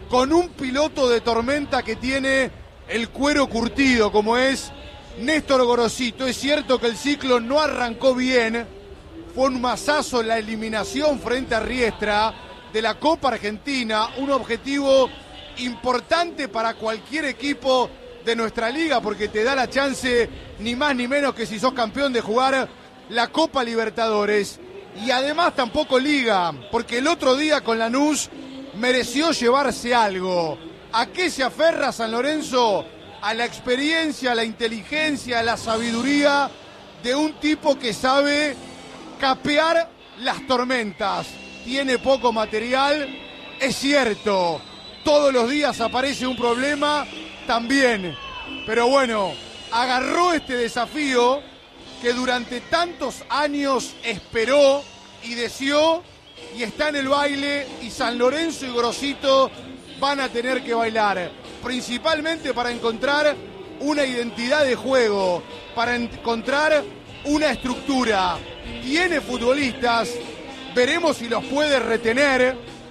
con un piloto de tormenta que tiene el cuero curtido, como es Néstor Gorosito. Es cierto que el ciclo no arrancó bien, fue un masazo la eliminación frente a Riestra de la Copa Argentina, un objetivo importante para cualquier equipo de nuestra liga, porque te da la chance, ni más ni menos que si sos campeón, de jugar la Copa Libertadores. Y además tampoco liga, porque el otro día con Lanús mereció llevarse algo. ¿A qué se aferra San Lorenzo? A la experiencia, a la inteligencia, a la sabiduría de un tipo que sabe capear las tormentas. Tiene poco material, es cierto. Todos los días aparece un problema, también. Pero bueno, agarró este desafío que durante tantos años esperó y deseó, y está en el baile, y San Lorenzo y Gorosito van a tener que bailar, principalmente para encontrar una identidad de juego, para encontrar una estructura. Tiene futbolistas, veremos si los puede retener.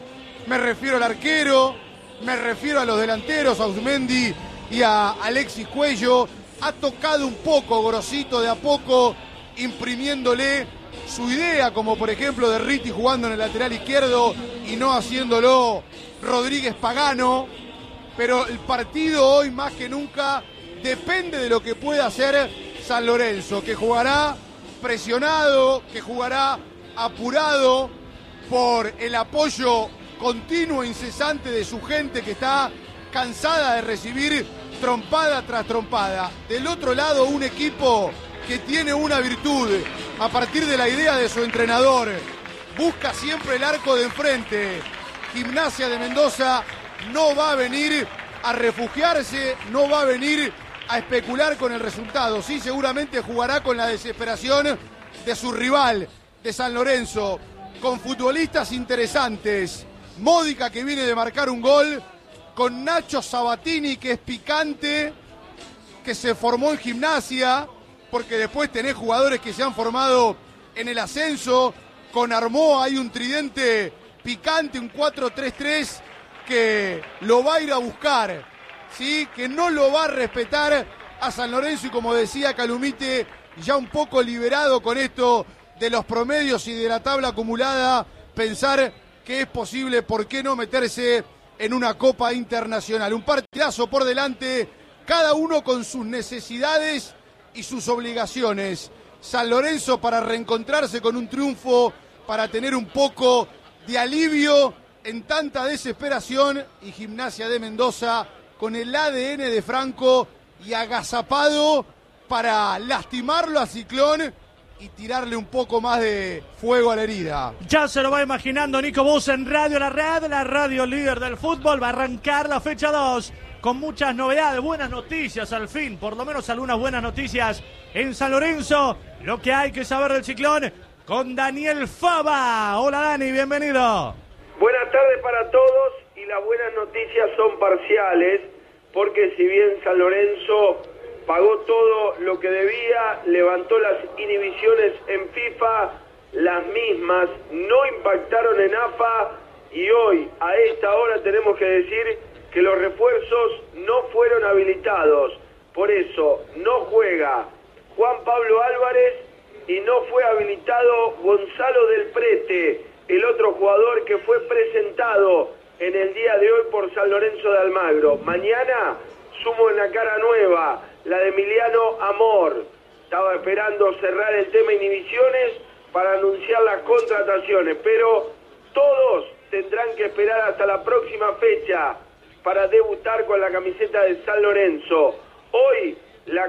Me refiero al arquero, me refiero a los delanteros, a Uzmendi y a Alexis Cuello. Ha tocado un poco Gorosito de a poco, imprimiéndole su idea, como por ejemplo de Riti jugando en el lateral izquierdo y no haciéndolo Rodríguez Pagano. Pero el partido hoy más que nunca depende de lo que pueda hacer San Lorenzo, que jugará presionado, que jugará apurado por el apoyo continuo e incesante de su gente, que está cansada de recibir trompada tras trompada. Del otro lado, un equipo que tiene una virtud a partir de la idea de su entrenador: busca siempre el arco de enfrente. Gimnasia de Mendoza no va a venir a refugiarse, no va a venir a especular con el resultado. Sí, seguramente jugará con la desesperación de su rival, de San Lorenzo, con futbolistas interesantes. Módica, que viene de marcar un gol, con Nacho Sabatini, que es picante, que se formó en Gimnasia, porque después tenés jugadores que se han formado en el ascenso. Con Armó hay un tridente picante, un 4-3-3 que lo va a ir a buscar, ¿sí? Que no lo va a respetar a San Lorenzo, y como decía Calumite, ya un poco liberado con esto de los promedios y de la tabla acumulada, pensar que es posible, ¿por qué no meterse en una Copa Internacional? Un partidazo por delante, cada uno con sus necesidades y sus obligaciones. San Lorenzo para reencontrarse con un triunfo, para tener un poco de alivio en tanta desesperación, y Gimnasia de Mendoza con el ADN de Franco y agazapado para lastimarlo a Ciclón y tirarle un poco más de fuego a la herida. Ya se lo va imaginando Nico Bus en Radio La Red, la radio líder del fútbol. Va a arrancar la fecha 2 con muchas novedades, buenas noticias al fin, por lo menos algunas buenas noticias en San Lorenzo. Lo que hay que saber del Ciclón con Daniel Fava. Hola Dani, bienvenido. Buenas tardes para todos, y las buenas noticias son parciales, porque si bien San Lorenzo pagó todo lo que debía, levantó las inhibiciones en FIFA, las mismas no impactaron en AFA, y hoy a esta hora tenemos que decir que los refuerzos no fueron habilitados. Por eso no juega Juan Pablo Álvarez y no fue habilitado Gonzalo del Prete, el otro jugador que fue presentado en el día de hoy por San Lorenzo de Almagro. Mañana sumo en la cara nueva, la de Emiliano Amor. Estaba esperando cerrar el tema inhibiciones para anunciar las contrataciones, pero todos tendrán que esperar hasta la próxima fecha para debutar con la camiseta de San Lorenzo. Hoy la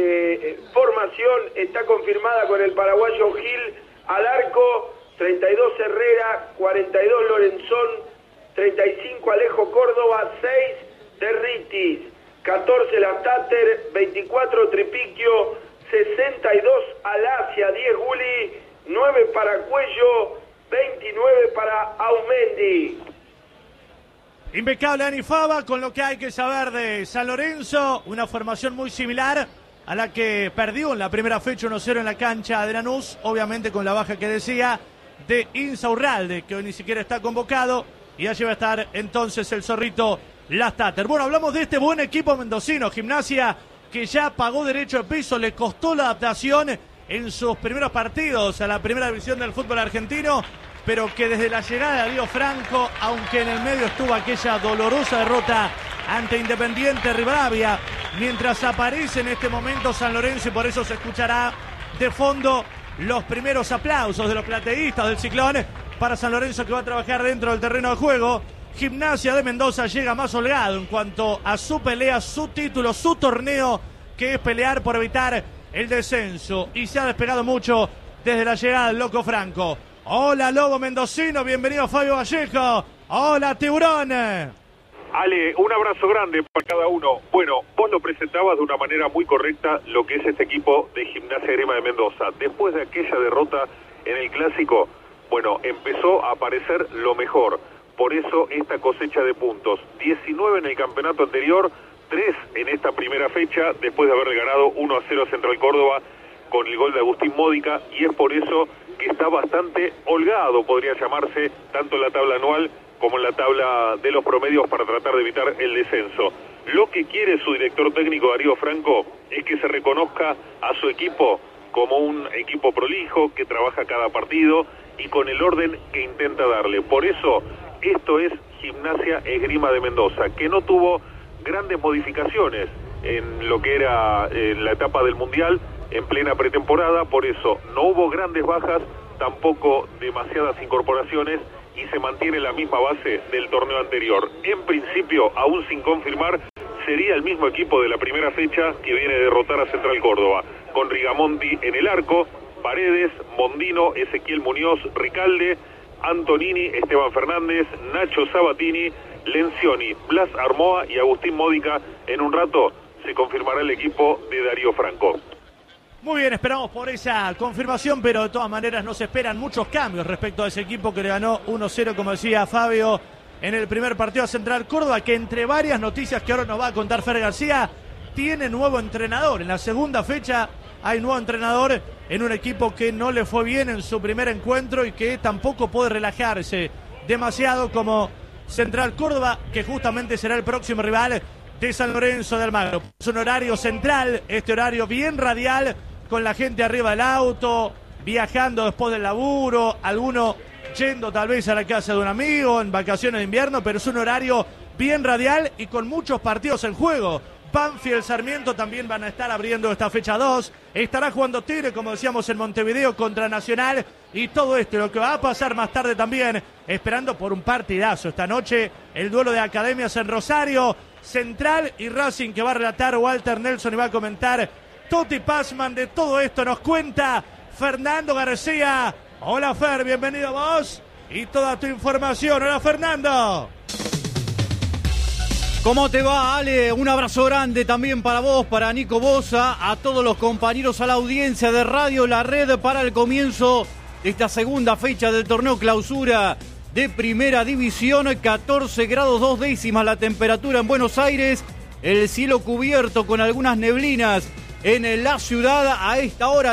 formación está confirmada con el paraguayo Gil al arco, 32 Herrera, 42 Lorenzón, 35 Alejo Córdoba, 6 Derritis, 14 Latater, 24 Tripiquio, 62 Alacia, 10 Guli, 9 para Cuello, 29 para Aumendi. Impecable Dani Fava con lo que hay que saber de San Lorenzo, una formación muy similar a la que perdió en la primera fecha 1-0 en la cancha de Lanús, obviamente con la baja que decía de Insaurralde, que hoy ni siquiera está convocado. y allí va a estar entonces el zorrito Lastater. Bueno, hablamos de este buen equipo mendocino, Gimnasia, que ya pagó derecho de piso, le costó la adaptación en sus primeros partidos a la primera división del fútbol argentino, pero que desde la llegada de Darío Franco, aunque en el medio estuvo aquella dolorosa derrota ante Independiente Rivadavia, mientras aparece en este momento San Lorenzo, y por eso se escuchará de fondo los primeros aplausos de los plateístas del Ciclón para San Lorenzo, que va a trabajar dentro del terreno de juego. Gimnasia de Mendoza llega más holgado en cuanto a su pelea, su título, su torneo, que es pelear por evitar el descenso, y se ha despegado mucho desde la llegada del Loco Franco. Hola, Lobo mendocino, bienvenido Fabio Vallejo. Hola, Tiburón. Ale, un abrazo grande para cada uno. Bueno, vos lo presentabas de una manera muy correcta lo que es este equipo de Gimnasia Grima de Mendoza. Después de aquella derrota en el Clásico, bueno, empezó a aparecer lo mejor. Por eso esta cosecha de puntos. 19 en el campeonato anterior, 3 en esta primera fecha, después de haberle ganado 1-0 a Central Córdoba con el gol de Agustín Módica, y es por eso que está bastante holgado, podría llamarse, tanto en la tabla anual como en la tabla de los promedios, para tratar de evitar el descenso. Lo que quiere su director técnico Darío Franco es que se reconozca a su equipo como un equipo prolijo, que trabaja cada partido y con el orden que intenta darle. Por eso, esto es Gimnasia Esgrima de Mendoza, que no tuvo grandes modificaciones en lo que era en la etapa del Mundial, en plena pretemporada. Por eso no hubo grandes bajas, tampoco demasiadas incorporaciones, y se mantiene la misma base del torneo anterior. En principio, aún sin confirmar, sería el mismo equipo de la primera fecha que viene a derrotar a Central Córdoba, con Rigamonti en el arco, Paredes, Mondino, Ezequiel Muñoz, Ricalde, Antonini, Esteban Fernández, Nacho Sabatini, Lencioni, Blas Armoa y Agustín Módica. En un rato se confirmará el equipo de Darío Franco. Muy bien, esperamos por esa confirmación, pero de todas maneras no se esperan muchos cambios respecto a ese equipo que le ganó 1-0, como decía Fabio, en el primer partido a Central Córdoba, que entre varias noticias que ahora nos va a contar Fer García, tiene nuevo entrenador. En la segunda fecha hay nuevo entrenador en un equipo que no le fue bien en su primer encuentro y que tampoco puede relajarse demasiado como Central Córdoba, que justamente será el próximo rival de San Lorenzo de Almagro. Es un horario central, este horario bien radial, con la gente arriba del auto, viajando después del laburo, alguno yendo tal vez a la casa de un amigo en vacaciones de invierno, pero es un horario bien radial y con muchos partidos en juego. Banfield, Sarmiento también van a estar abriendo esta fecha 2. Estará jugando Tigre, como decíamos, en Montevideo contra Nacional. Y todo esto, lo que va a pasar más tarde también, esperando por un partidazo esta noche, el duelo de academias en Rosario, Central y Racing, que va a relatar Walter Nelson y va a comentar Toti Pazman. De todo esto nos cuenta Fernando García. Hola Fer, bienvenido vos y toda tu información. Hola Fernando. ¿Cómo te va, Ale? Un abrazo grande también para vos, para Nico Bosa, a todos los compañeros, a la audiencia de Radio La Red para el comienzo de esta segunda fecha del torneo clausura de Primera División. 14 grados 2 décimas la temperatura en Buenos Aires, el cielo cubierto con algunas neblinas en la ciudad. A esta hora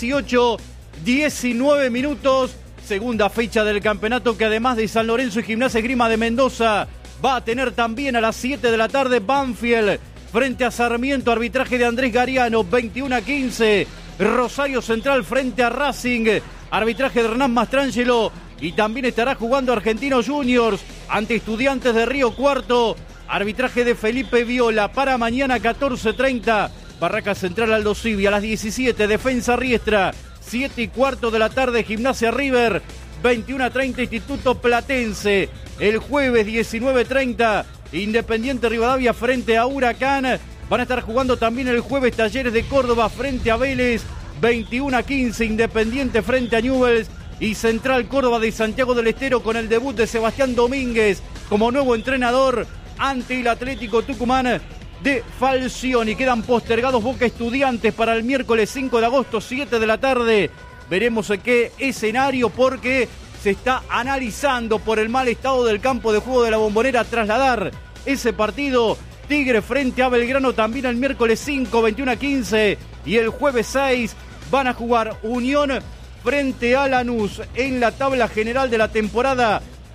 18:19 minutos, segunda fecha del campeonato, que además de San Lorenzo y Gimnasia Esgrima de Mendoza va a tener también a las 7 de la tarde Banfield frente a Sarmiento, arbitraje de Andrés Gariano, 21:15. Rosario Central frente a Racing, arbitraje de Hernán Mastrangelo, y también estará jugando Argentinos Juniors ante Estudiantes de Río Cuarto, arbitraje de Felipe Viola. Para mañana 14:30, Barraca Central Aldo Civi. A las 17, Defensa Riestra. 7:15 de la tarde, Gimnasia River. 21:30, Instituto Platense. El jueves 19:30, Independiente Rivadavia frente a Huracán. Van a estar jugando también el jueves Talleres de Córdoba frente a Vélez. 21:15, Independiente frente a Newell's. Y Central Córdoba de Santiago del Estero, con el debut de Sebastián Domínguez como nuevo entrenador ante el Atlético Tucumán de Falcioni. Quedan postergados Boca Estudiantes para el miércoles 5 de agosto, 7 de la tarde. Veremos en qué escenario, porque se está analizando por el mal estado del campo de juego de la Bombonera trasladar ese partido. Tigre frente a Belgrano también el miércoles 5, 21:15. Y el jueves 6 van a jugar Unión frente a Lanús. En la tabla general de la temporada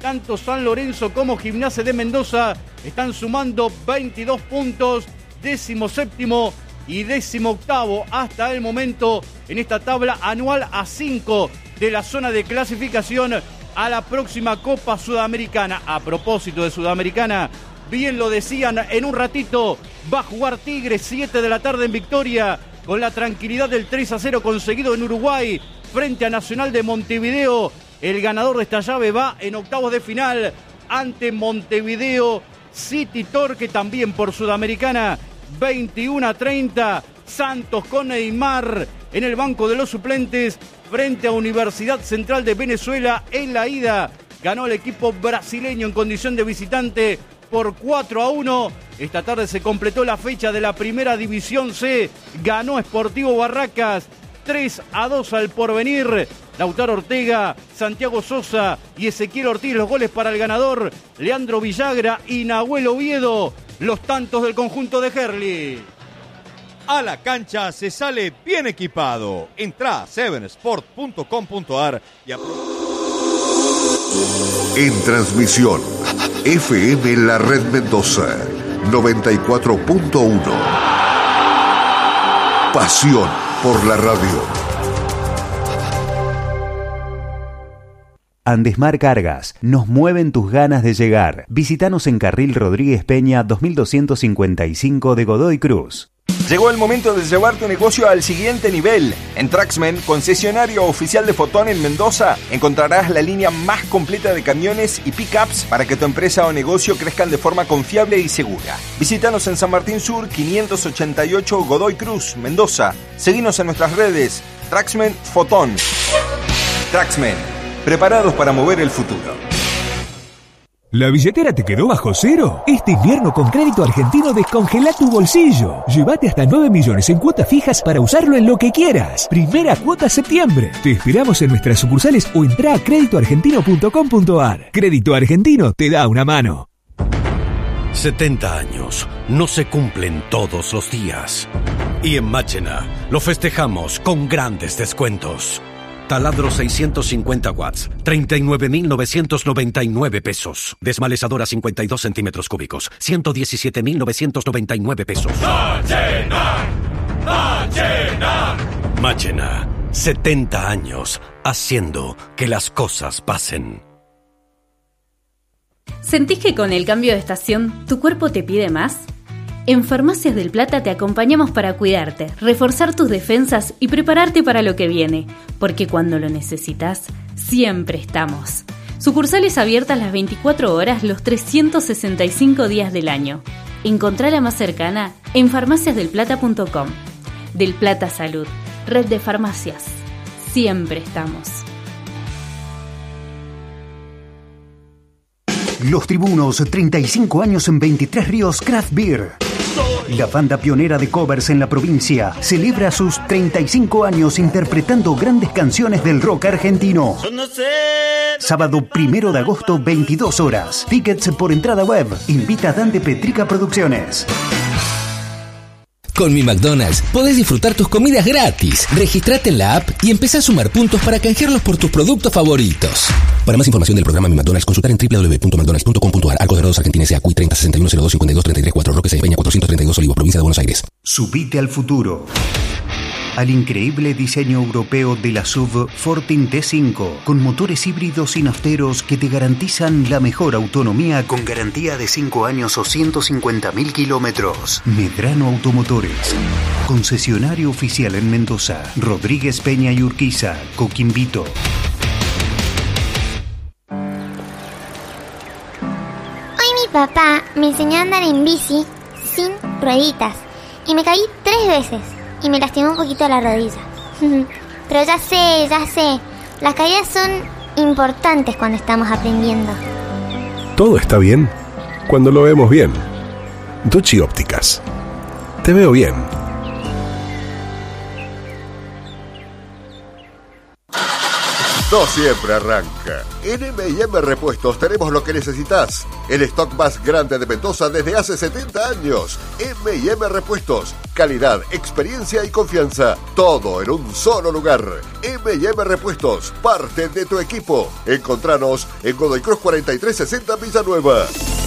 Tanto San Lorenzo como Gimnasia de Mendoza están sumando 22 puntos, 17º y 18º hasta el momento en esta tabla anual, a 5 de la zona de clasificación a la próxima Copa Sudamericana. A propósito de Sudamericana, bien lo decían, en un ratito va a jugar Tigres, 7 de la tarde en Victoria, con la tranquilidad del 3-0 conseguido en Uruguay frente a Nacional de Montevideo. El ganador de esta llave va en octavos de final ante Montevideo City Torque, también por Sudamericana, 21-30. Santos con Neymar en el banco de los suplentes frente a Universidad Central de Venezuela. En la ida ganó el equipo brasileño en condición de visitante por 4-1. Esta tarde se completó la fecha de la Primera División C. Ganó Sportivo Barracas 3-2 al Porvenir. Lautaro Ortega, Santiago Sosa y Ezequiel Ortiz los goles para el ganador. Leandro Villagra y Nahuel Oviedo los tantos del conjunto de Herli. A la cancha se sale bien equipado. Entra a 7sport.com.ar y En transmisión, FM La Red Mendoza, 94.1. Pasión por la radio. Andesmar Cargas, nos mueven tus ganas de llegar. Visítanos en Carril Rodríguez Peña 2255 de Godoy Cruz. Llegó el momento de llevar tu negocio al siguiente nivel. En Traxmen, concesionario oficial de Fotón en Mendoza, encontrarás la línea más completa de camiones y pickups para que tu empresa o negocio crezcan de forma confiable y segura. Visítanos en San Martín Sur 588 Godoy Cruz, Mendoza. Seguinos en nuestras redes. Traxmen Fotón. Traxmen, preparados para mover el futuro. ¿La billetera te quedó bajo cero? Este invierno con Crédito Argentino descongela tu bolsillo. Llévate hasta 9 millones en cuotas fijas para usarlo en lo que quieras. Primera cuota septiembre. Te esperamos en nuestras sucursales o entra a creditoargentino.com.ar. Crédito Argentino te da una mano. 70 años no se cumplen todos los días. Y en Máchena lo festejamos con grandes descuentos. Taladro 650 watts, 39.999 pesos. Desmalezadora 52 centímetros cúbicos, 117.999 pesos. ¡Máchena! ¡Máchena! Máchena, 70 años haciendo que las cosas pasen. ¿Sentís que con el cambio de estación tu cuerpo te pide más? En Farmacias del Plata te acompañamos para cuidarte, reforzar tus defensas y prepararte para lo que viene, porque cuando lo necesitas, siempre estamos. Sucursales abiertas las 24 horas, los 365 días del año. Encontrá la más cercana en farmaciasdelplata.com. Del Plata Salud, red de farmacias. Siempre estamos. Los Tribunos, 35 años en 23 Ríos Craft Beer. La banda pionera de covers en la provincia celebra sus 35 años interpretando grandes canciones del rock argentino. Sábado 1 de agosto, 22 horas. Tickets por entrada web. Invita a Dante Petrica Producciones. Con Mi McDonald's podés disfrutar tus comidas gratis. Registrate en la app y empezá a sumar puntos para canjearlos por tus productos favoritos. Para más información del programa Mi McDonald's, consultar en www.mcdonalds.com.ar. Arcos Dorados Argentina S.A. CUI 30 61 02 52 33 4 Roque Peña 432 Olivo, provincia de Buenos Aires. Subite al futuro. Al increíble diseño europeo de la SUV Fortin T5, con motores híbridos y nafteros que te garantizan la mejor autonomía con garantía de 5 años o 150.000 kilómetros. Medrano Automotores, concesionario oficial en Mendoza, Rodríguez Peña y Urquiza, Coquimbito. Hoy mi papá me enseñó a andar en bici sin rueditas y me caí 3 veces. Y me lastimó un poquito la rodilla. Pero ya sé. Las caídas son importantes cuando estamos aprendiendo. Todo está bien cuando lo vemos bien. Ducci Ópticas. Te veo bien. no siempre arranca. En M&M Repuestos tenemos lo que necesitas. El stock más grande de Mendoza desde hace 70 años. M&M Repuestos. Calidad, experiencia y confianza. Todo en un solo lugar. M&M Repuestos. Parte de tu equipo. Encontranos en Godoy Cruz 4360 Villanueva.